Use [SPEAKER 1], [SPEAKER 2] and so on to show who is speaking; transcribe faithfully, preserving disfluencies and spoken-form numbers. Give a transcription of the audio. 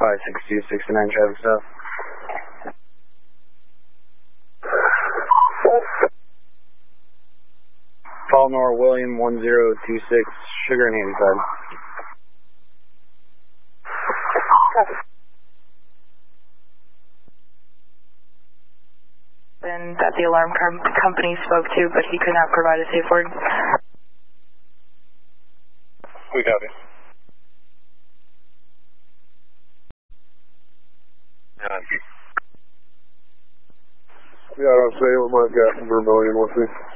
[SPEAKER 1] five six two, sixty-nine traffic stop. Paul Nor William one zero two six, Sugar and Hayside.
[SPEAKER 2] And that the alarm com company spoke to, but he could not provide a safe word.
[SPEAKER 3] We copy. Yeah, I'll say what I've got in Vermilion with me.